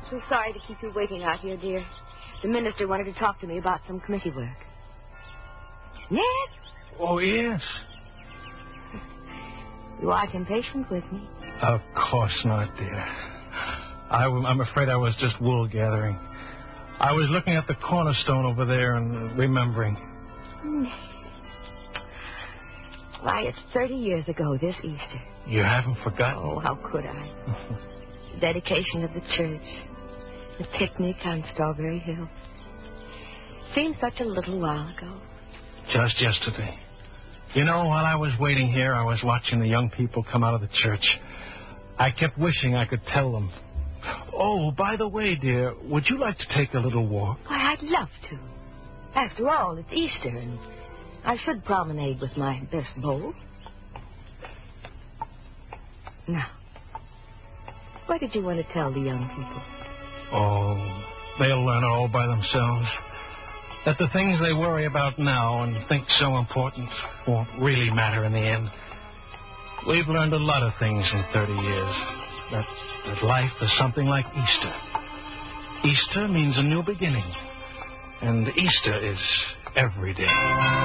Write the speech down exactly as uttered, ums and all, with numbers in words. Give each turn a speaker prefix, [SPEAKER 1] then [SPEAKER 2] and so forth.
[SPEAKER 1] So sorry to keep you waiting out here, dear. The minister wanted to talk to me about some committee work. Ned?
[SPEAKER 2] Oh, yes.
[SPEAKER 1] You aren't impatient with me?
[SPEAKER 2] Of course not, dear. I, I'm afraid I was just wool gathering. I was looking at the cornerstone over there and remembering.
[SPEAKER 1] Why, it's thirty years ago this Easter.
[SPEAKER 2] You haven't forgotten?
[SPEAKER 1] Oh, how could I? The dedication of the church. The picnic on Strawberry Hill. Seems such a little while ago.
[SPEAKER 2] Just yesterday. You know, while I was waiting here, I was watching the young people come out of the church. I kept wishing I could tell them. Oh, by the way, dear, would you like to take a little walk?
[SPEAKER 1] Why, I'd love to. After all, it's Easter, and I should promenade with my best beau. Now, what did you want to tell the young people?
[SPEAKER 2] Oh, they'll learn it all by themselves. That the things they worry about now and think so important won't really matter in the end. We've learned a lot of things in thirty years. That, that life is something like Easter. Easter means a new beginning. And Easter is every day.